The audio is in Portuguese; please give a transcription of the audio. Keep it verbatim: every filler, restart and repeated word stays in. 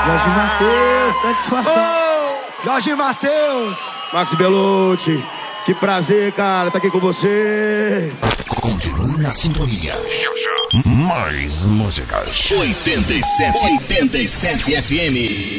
Jorge Mateus, satisfação. Oh! Jorge Mateus. Max Belucci, que prazer, cara, tá aqui com você. Continue na sintonia. Mais músicas. oitenta e sete, oitenta e sete F M.